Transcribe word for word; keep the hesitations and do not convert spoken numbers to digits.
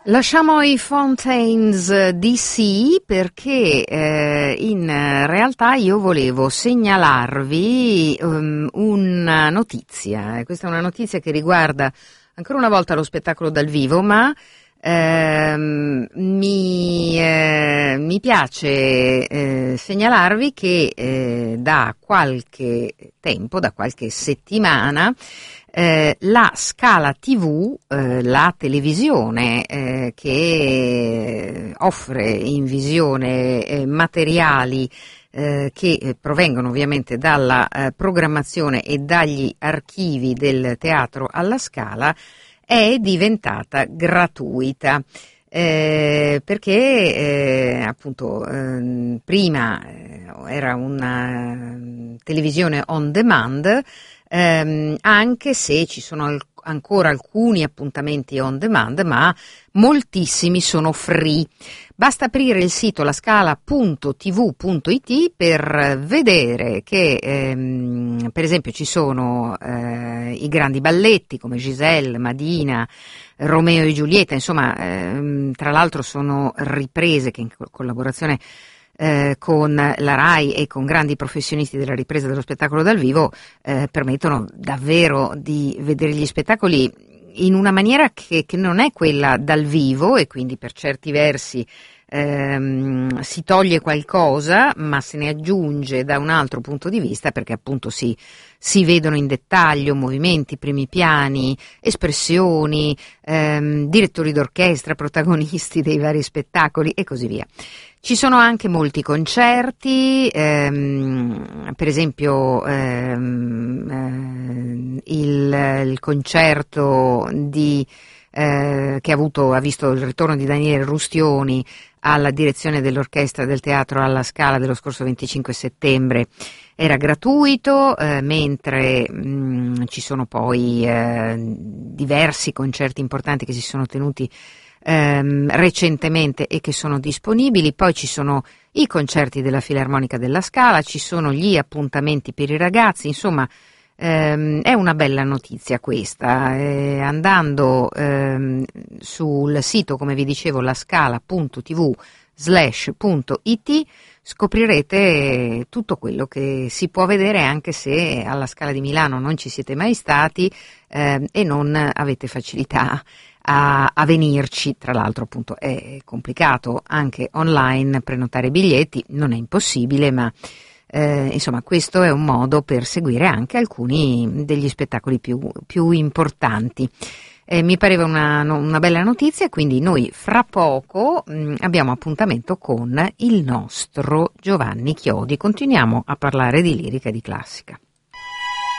Lasciamo i Fontaines D C perché eh, in realtà io volevo segnalarvi um, una notizia. Questa è una notizia che riguarda ancora una volta lo spettacolo dal vivo, ma ehm, mi, eh, mi piace eh, segnalarvi che eh, da qualche tempo, da qualche settimana, Eh, la Scala tivù, eh, la televisione eh, che offre in visione eh, materiali eh, che provengono ovviamente dalla eh, programmazione e dagli archivi del Teatro alla Scala, è diventata gratuita. Eh, perché eh, appunto eh, prima eh, era una televisione on demand, ehm, anche se ci sono al- ancora alcuni appuntamenti on demand, ma moltissimi sono free. Basta aprire il sito lascala punto tivù punto it per vedere che ehm, per esempio ci sono eh, i grandi balletti come Giselle, Madina, Romeo e Giulietta, insomma ehm, tra l'altro sono riprese che in co- collaborazione eh, con la RAI e con grandi professionisti della ripresa dello spettacolo dal vivo eh, permettono davvero di vedere gli spettacoli in una maniera che, che non è quella dal vivo, e quindi per certi versi ehm, si toglie qualcosa ma se ne aggiunge da un altro punto di vista, perché appunto si, si vedono in dettaglio movimenti, primi piani, espressioni, ehm, direttori d'orchestra, protagonisti dei vari spettacoli e così via. Ci sono anche molti concerti, ehm, per esempio ehm, eh, il, il concerto di, eh, che ha, avuto, ha visto il ritorno di Daniele Rustioni alla direzione dell'orchestra del Teatro alla Scala dello scorso venticinque settembre era gratuito, eh, mentre mh, ci sono poi eh, diversi concerti importanti che si sono tenuti Ehm, recentemente e che sono disponibili. Poi ci sono i concerti della Filarmonica della Scala, ci sono gli appuntamenti per i ragazzi, insomma ehm, è una bella notizia questa. Eh, andando ehm, sul sito, come vi dicevo, lascala punto tivù slash punto it, scoprirete tutto quello che si può vedere, anche se alla Scala di Milano non ci siete mai stati eh, e non avete facilità A, a venirci. Tra l'altro appunto è complicato anche online prenotare biglietti, non è impossibile, ma eh, insomma questo è un modo per seguire anche alcuni degli spettacoli più, più importanti. Eh, mi pareva una, una bella notizia, quindi noi fra poco mh, abbiamo appuntamento con il nostro Giovanni Chiodi, continuiamo a parlare di lirica e di classica.